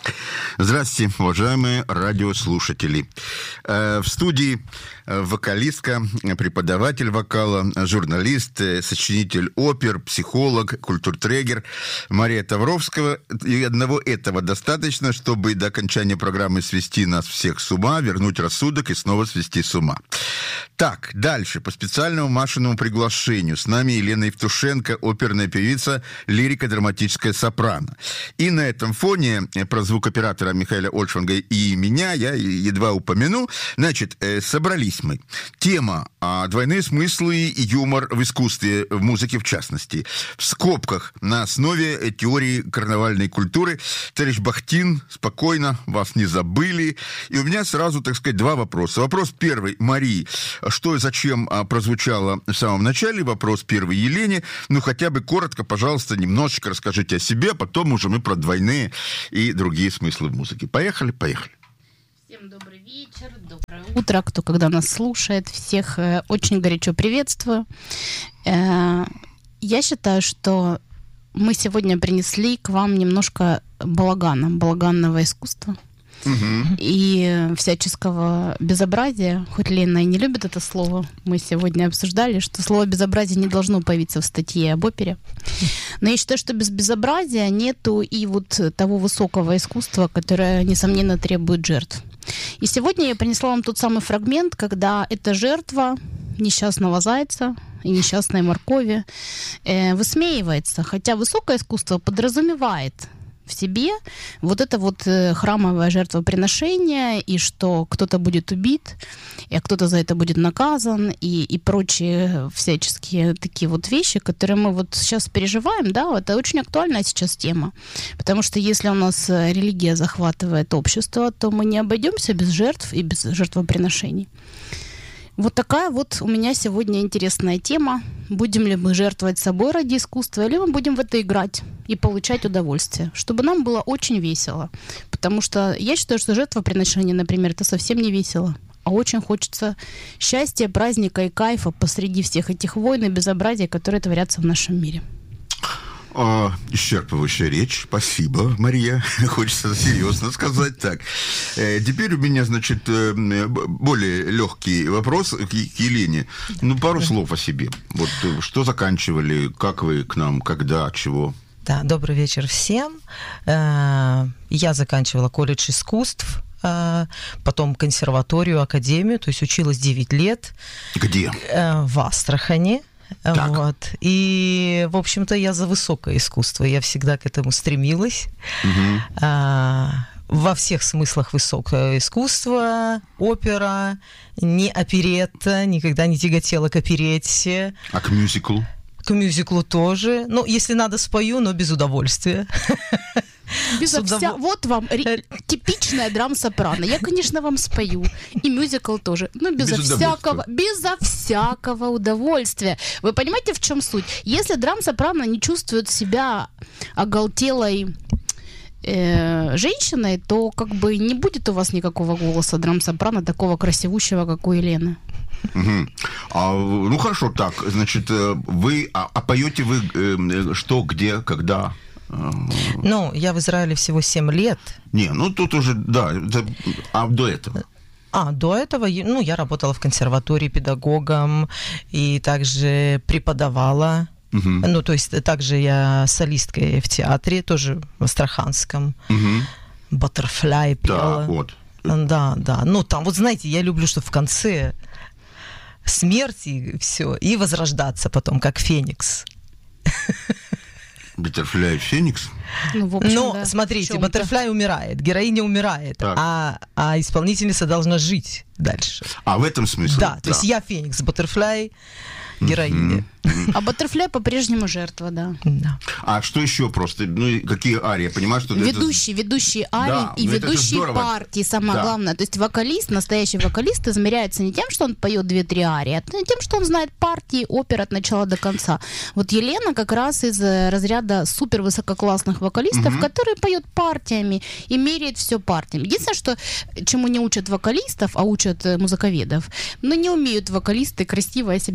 Здравствуйте, уважаемые радиослушатели. В студии вокалистка, преподаватель вокала, журналист, сочинитель опер, психолог, культуртрегер Мария Тавровского. И одного этого достаточно, чтобы до окончания программы свести нас всех с ума, вернуть рассудок и снова свести с ума. Так, дальше. По специальному Машиному приглашению с нами Елена Евтушенко, оперная певица, лирико-драматическая сопрано. И на этом фоне про звукоператора Михаила Ольшванга и меня я едва упомяну. Значит, собрались мы. Тема «Двойные смыслы и юмор в искусстве, в музыке в частности». В скобках на основе теории карнавальной культуры. Товарищ Бахтин, спокойно, вас не забыли. И у меня сразу, так сказать, два вопроса. Вопрос первый Марии. Что и зачем прозвучало в самом начале? Вопрос первый Елене. Ну, хотя бы коротко, пожалуйста, немножечко расскажите о себе, а потом уже мы про двойные и другие смыслы в музыке. Поехали? Всем добрый вечер, доброе утро, кто когда нас слушает. Всех очень горячо приветствую. Я считаю, что мы сегодня принесли к вам немножко балаганного искусства. И всяческого безобразия, хоть Лена и не любит это слово, мы сегодня обсуждали, что слово «безобразие» не должно появиться в статье об опере. Но я считаю, что без безобразия нету и вот того высокого искусства, которое, несомненно, требует жертв. И сегодня я принесла вам тот самый фрагмент, когда эта жертва несчастного зайца и несчастной моркови высмеивается, хотя высокое искусство подразумевает в себе вот это вот храмовое жертвоприношение, и что кто-то будет убит, и кто-то за это будет наказан, и прочие всяческие такие вот вещи, которые мы вот сейчас переживаем, да, это очень актуальная сейчас тема, потому что если у нас религия захватывает общество, то мы не обойдемся без жертв и без жертвоприношений. Вот такая вот у меня сегодня интересная тема. Будем ли мы жертвовать собой ради искусства, или мы будем в это играть и получать удовольствие, чтобы нам было очень весело. Потому что я считаю, что жертвоприношение, например, это совсем не весело. А очень хочется счастья, праздника и кайфа посреди всех этих войн и безобразий, которые творятся в нашем мире. Исчерпывающая речь. Спасибо, Мария. Хочется серьезно сказать так. Теперь у меня, значит, более легкий вопрос к Елене. Ну, пару слов о себе. Вот что заканчивали, как вы к нам, когда, чего? Да, добрый вечер всем. Я заканчивала колледж искусств, потом консерваторию, академию, то есть училась 9 лет. Где? В Астрахани. Так. Вот. И, в общем-то, я за высокое искусство. Я всегда к этому стремилась. Во всех смыслах высокое искусство, опера, не оперетта, никогда не тяготела к оперетте. А к мюзиклу? К мюзиклу тоже. Ну, если надо, спою, но без удовольствия. Вот вам типичная драм-сопрано. Я, конечно, вам спою. И мюзикл тоже. Но безо всякого удовольствия. Вы понимаете, в чем суть? Если драм-сопрано не чувствует себя оголтелой женщиной, то как бы не будет у вас никакого голоса драм-сопрано, такого красивущего, как у Елены. Ну, хорошо, так. Значит, вы... А поете вы что, где, когда? Ну, я в Израиле всего 7 лет. Не, ну тут уже, да. А до этого? До этого, ну, я работала в консерватории педагогом и также преподавала. Ну, то есть также я солисткой в театре, тоже в Астраханском. Баттерфляй пела. Да, вот. Да. Ну, там, вот знаете, я люблю, чтобы в конце смерть и все, и возрождаться потом, как Феникс. Баттерфляй Феникс? Ну, в общем, да. Смотрите, Баттерфляй умирает, героиня умирает, а исполнительница должна жить дальше. А в этом смысле? Да, то есть я Феникс, Баттерфляй, героиня. А Баттерфляй по-прежнему жертва, да. А что еще просто? Ну, какие арии? Я понимаю, что... Ведущие арии и ведущие партии, самое главное. То есть вокалист, настоящий вокалист измеряется не тем, что он поет 2-3 арии, а тем, что он знает партии, опер от начала до конца. Вот Елена как раз из разряда супер высококлассных вокалистов, которые поют партиями и меряют все партиями. Единственное, что чему не учат вокалистов, а учат музыковедов, но не умеют вокалисты красиво о себе рассказывать.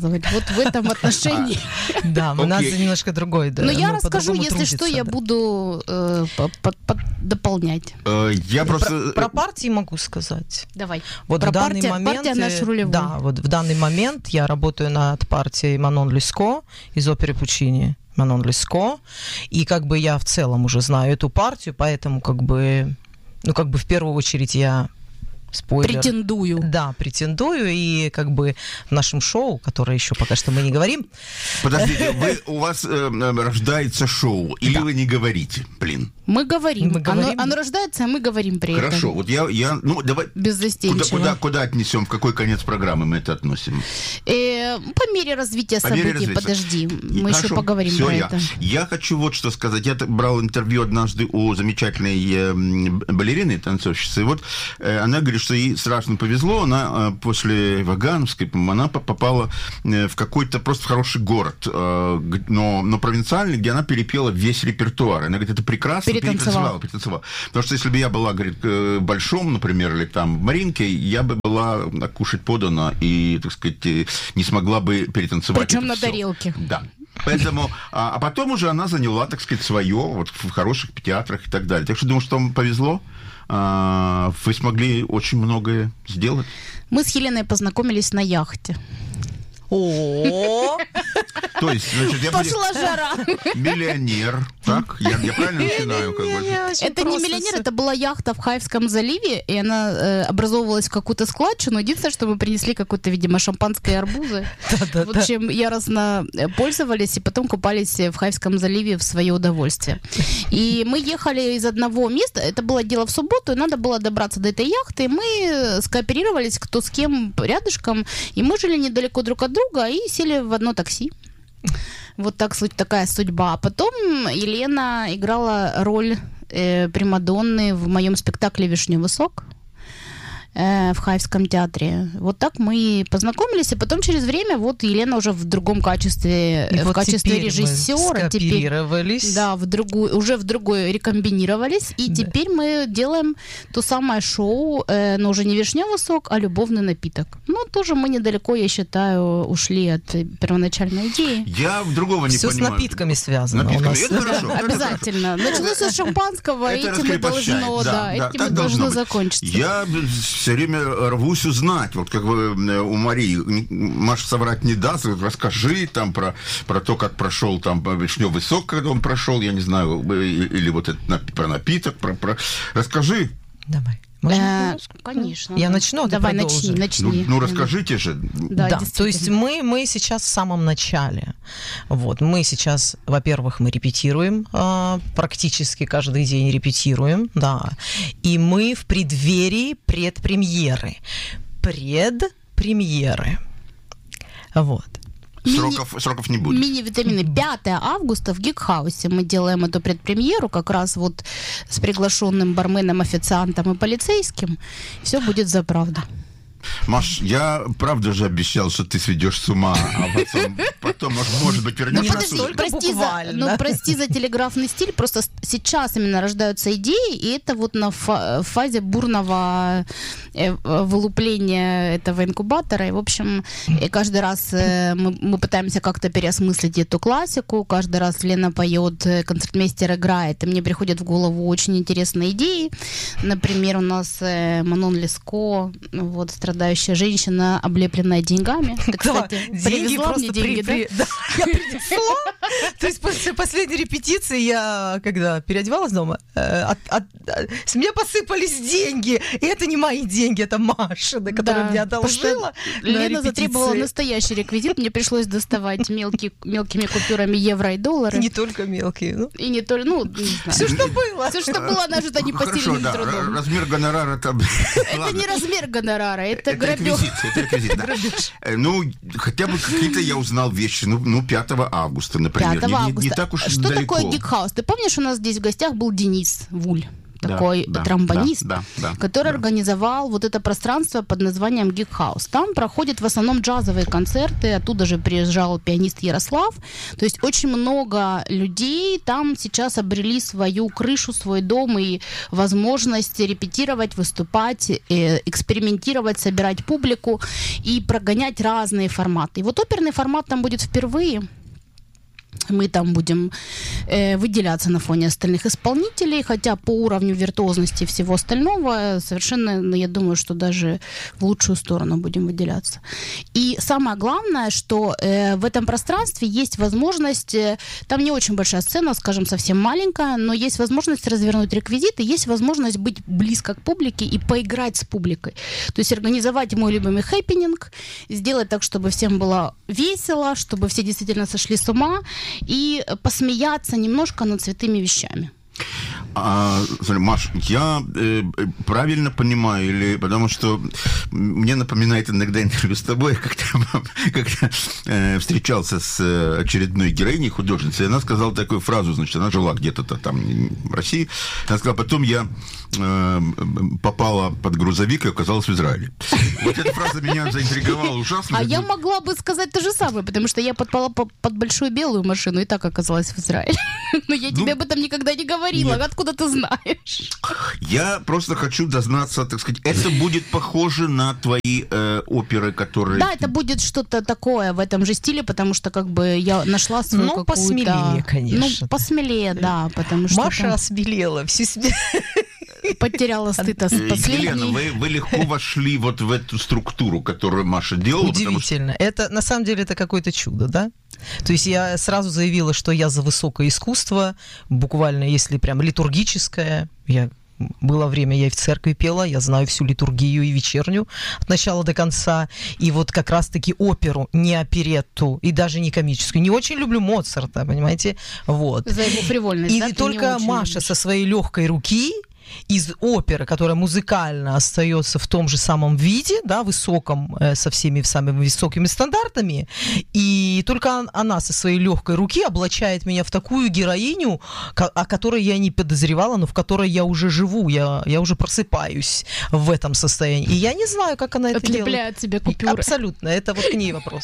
рассказывать. Вот в этом отношении. Да, у нас немножко другой. Но я расскажу, если что, я буду дополнять. Я просто... Про партии могу сказать. Давай. Вот в данный момент... Партия наш рулевой. Да, вот в данный момент я работаю над партией Манон Леско из оперы Пучини. Манон Леско. И как бы я в целом уже знаю эту партию, поэтому как бы в первую очередь я... Спойлер. Претендую. Да, претендую. И как бы в нашем шоу, которое еще пока что мы не говорим... Подождите, у вас рождается шоу, или вы не говорите, блин? Мы говорим. Оно рождается, а мы говорим при этом. Хорошо, вот я давай... Беззастенчиво. Куда отнесем, в какой конец программы мы это относим? По мере развития событий, подожди, мы еще поговорим про это. Я хочу вот что сказать. Я брал интервью однажды у замечательной балерины, танцовщицы, и вот она говорит, что ей страшно повезло, она после Вагановской, она попала в какой-то просто хороший город, но провинциальный, где она перепела весь репертуар. Она говорит, это прекрасно, перетанцевала. Потому что если бы я была, говорит, в Большом, например, или там в Маринке, я бы была кушать подано и, так сказать, не смогла бы перетанцевать. Причем на тарелке. Да. Поэтому, а потом уже она заняла, так сказать, свое вот в хороших театрах и так далее. Так что думаю, что вам повезло. Вы смогли очень многое сделать. Мы с Еленой познакомились на яхте. О, то есть, значит, пошла жара. Миллионер, так? Я правильно начинаю? Это не миллионер, это была яхта в Хаевском заливе, и она образовывалась в какую-то складчину. Единственное, что мы принесли какое-то, видимо, шампанское и арбузы. Вот чем яростно пользовались, и потом купались в Хаевском заливе в свое удовольствие. И мы ехали из одного места, это было дело в субботу, и надо было добраться до этой яхты, и мы скооперировались, кто с кем рядышком, и мы жили недалеко друг от друга, и сели в одно такси. Вот такая судьба. А потом Елена играла роль примадонны в моем спектакле «Вишневый сок» в Хаевском театре. Вот так мы познакомились, и потом через время вот Елена уже в другом качестве, и в вот качестве режиссера. Скооперировались. Да, уже в другой рекомбинировались, и теперь мы делаем то самое шоу, но уже не «Вишневый сок», а «Любовный напиток». Ну, тоже мы недалеко, я считаю, ушли от первоначальной идеи. Я другого не понимаю. Все с напитками связано. Это хорошо. Обязательно. Началось с шампанского, этим и должно закончиться. Я все время рвусь узнать, вот как бы у Марии, Маша соврать не даст, расскажи там про то, как прошел там вишневый сок, когда он прошел, я не знаю, или вот это про напиток, расскажи. Давай. Конечно. Я начну, давай начни. Ну, расскажите же. Да, то есть мы сейчас в самом начале. Вот, мы сейчас, во-первых, мы репетируем, практически каждый день репетируем, да, и мы в преддверии предпремьеры. Вот. Сроков не будет. Мини-витамины. 5 августа в Гик-хаусе мы делаем эту предпремьеру, как раз вот с приглашенным барменом, официантом и полицейским. Все будет за правду. Маш, я правда же обещал, что ты сведешь с ума, а потом, может быть, вернешься. Прости за телеграфный стиль, просто сейчас именно рождаются идеи, и это вот на фазе бурного вылупления этого инкубатора. И, в общем, каждый раз мы пытаемся как-то переосмыслить эту классику, каждый раз Лена поет, концертмейстер играет, и мне приходят в голову очень интересные идеи. Например, у нас Манон Леско, вот, страдающая женщина, облепленная деньгами. Ты, кстати, привезла мне деньги, да? Я принесла. То есть после последней репетиции я, когда переодевалась дома, с меня посыпались деньги. И это не мои деньги, это Машины, которая мне одолжила. Лена затребовала настоящий реквизит. Мне пришлось доставать мелкими купюрами евро и доллары. И не только мелкие. И не только, не знаю. Все, что было. Все, что было нажито непосильным трудом. Размер гонорара там... Это не размер гонорара, это грабеж. Это реквизит, да. Ну, хотя бы какие-то я узнал вещи. 5 августа, например. 5 августа. Не так уж и что далеко. Такое Гик-хаус? Ты помнишь, у нас здесь в гостях был Денис Вуль? такой тромбонист, который организовал вот это пространство под названием Geek House. Там проходят в основном джазовые концерты, оттуда же приезжал пианист Ярослав. То есть очень много людей там сейчас обрели свою крышу, свой дом и возможность репетировать, выступать, экспериментировать, собирать публику и прогонять разные форматы. И вот оперный формат там будет впервые. Мы там будем выделяться на фоне остальных исполнителей, хотя по уровню виртуозности и всего остального совершенно, я думаю, что даже в лучшую сторону будем выделяться. И самое главное, что в этом пространстве есть возможность, там не очень большая сцена, скажем, совсем маленькая, но есть возможность развернуть реквизиты, есть возможность быть близко к публике и поиграть с публикой. То есть организовать мой любимый хэппининг, сделать так, чтобы всем было весело, чтобы все действительно сошли с ума, и посмеяться немножко над святыми вещами. Маш, я правильно понимаю, или потому что мне напоминает иногда интервью с тобой, когда встречался с очередной героиней художницей, она сказала такую фразу, значит, она жила где-то там в России, она сказала, потом я попала под грузовик и оказалась в Израиле. Вот эта фраза меня заинтриговала ужасно. А я могла бы сказать то же самое, потому что я попала под большую белую машину и так оказалась в Израиле. Но я тебе об этом никогда не говорила. Нет. Откуда ты знаешь? Я просто хочу дознаться, так сказать, это будет похоже на твои оперы, которые... Да, это будет что-то такое в этом же стиле, потому что как бы я нашла свою какую-то... посмелее, конечно. Ну, посмелее, да, потому что... Маша осмелела, все себе... Потеряла стыд последний. Елена, вы легко вошли вот в эту структуру, которую Маша делала. Удивительно. Это, на самом деле, это какое-то чудо, да? То есть я сразу заявила, что я за высокое искусство, буквально, если прям литургическое. Было время, я и в церкви пела, я знаю всю литургию и вечерню от начала до конца. И вот как раз-таки оперу, не оперетту и даже не комическую. Не очень люблю Моцарта, понимаете? Вот. За его привольность, и да? только Маша со своей легкой руки из оперы, которая музыкально остается в том же самом виде, да, высоком, со всеми самыми высокими стандартами, и только она со своей легкой руки облачает меня в такую героиню, о которой я не подозревала, но в которой я уже живу, я уже просыпаюсь в этом состоянии. И я не знаю, как она это делает. Отлепляет себе купюры. Абсолютно, это вот к ней вопрос.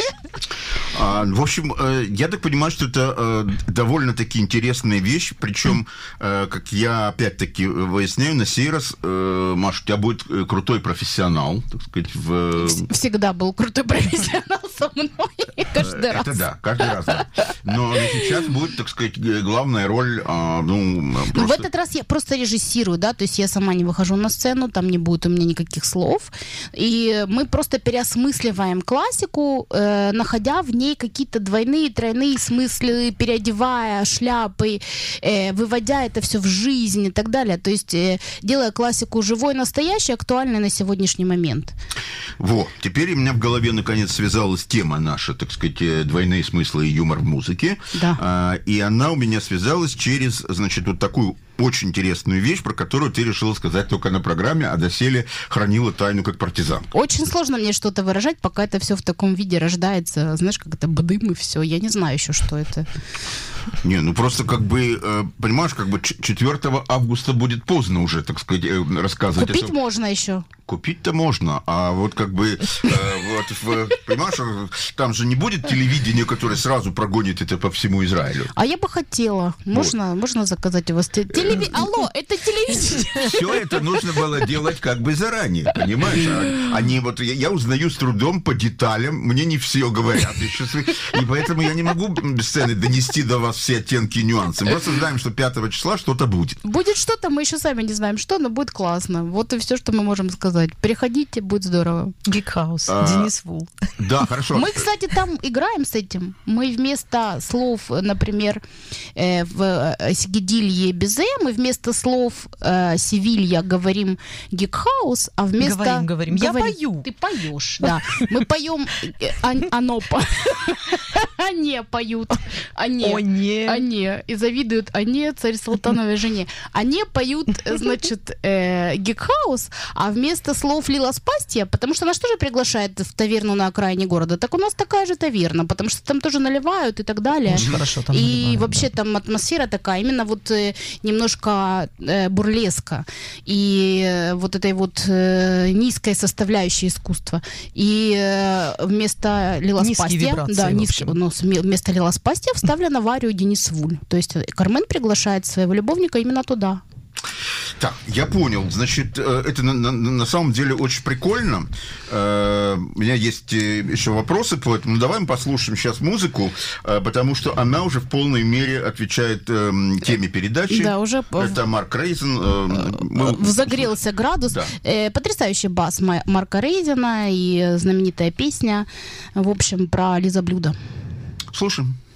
В общем, я так понимаю, что это довольно-таки интересная вещь, причем, как я опять-таки выясняю, на сей раз, Маш, у тебя будет крутой профессионал, так сказать, Всегда был крутой профессионал со мной, каждый раз. Это да, каждый раз, да. Но сейчас будет, так сказать, главная роль, просто... В этот раз я просто режиссирую, да, то есть я сама не выхожу на сцену, там не будет у меня никаких слов, и мы просто переосмысливаем классику, находя в ней какие-то двойные, тройные смыслы, переодевая шляпы, выводя это все в жизнь и так далее, то есть делая классику живой, настоящей, актуальной на сегодняшний момент. Вот, теперь у меня в голове наконец связалась тема наша, так сказать, двойные смыслы и юмор в музыке. Да. И она у меня связалась через, значит, вот такую очень интересную вещь, про которую ты решила сказать только на программе, а доселе хранила тайну как партизан. Очень сложно мне что-то выражать, пока это все в таком виде рождается. Знаешь, как это бдым и все. Я не знаю еще, что это. Не, ну просто как бы, понимаешь, как бы 4 августа будет поздно уже, так сказать, рассказывать. Купить можно еще. Купить-то можно, а вот как бы, понимаешь, там же не будет телевидения, которое сразу прогонит это по всему Израилю. А я бы хотела. Можно заказать у вас Алло, это телевидение. Все это нужно было делать как бы заранее, понимаешь? Они вот, я узнаю с трудом по деталям, мне не все говорят еще, и поэтому я не могу без сцены донести до вас все оттенки и нюансы. Мы просто знаем, что 5 числа что-то будет. Будет что-то, мы еще сами не знаем что, но будет классно. Вот и все, что мы можем сказать. Приходите, будет здорово. Geek House, Денис Вул. Да, хорошо. Мы, кстати, там играем с этим. Мы вместо слов, например, в Сигидилье Безе, мы вместо слов Севилья говорим Geek House, а вместо... Говорим. Я пою. Ты поешь, да. Мы поем Анопа. Они поют. Они. И завидуют они, царь Салтановой жене. Они поют, значит, Geek House, а вместо вместо слов «Лила Спастия», потому что нас тоже приглашает в таверну на окраине города, так у нас такая же таверна, потому что там тоже наливают и так далее. Очень хорошо там и наливают, вообще там атмосфера такая, именно вот немножко бурлеска и вот этой вот низкой составляющей искусства. И вместо «Лила Спастия», да, вместо «Лила Спастия» вставлена в арию Денис Вуль. То есть Кармен приглашает своего любовника именно туда. Так, я понял. Значит, это на самом деле очень прикольно. У меня есть еще вопросы по этому. Давай мы послушаем сейчас музыку, потому что она уже в полной мере отвечает теме передачи. Да, уже... Это Марк Рейзен. Взогрелся градус. Да. Потрясающий бас Марка Рейзена и знаменитая песня, в общем, про Лиза Блюдо. Слушаем.